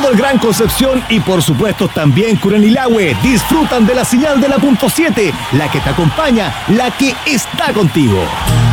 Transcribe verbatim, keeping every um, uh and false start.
todo el Gran Concepción y por supuesto también Curanilahue disfrutan de la señal de la punto siete, la que te acompaña, la que está contigo.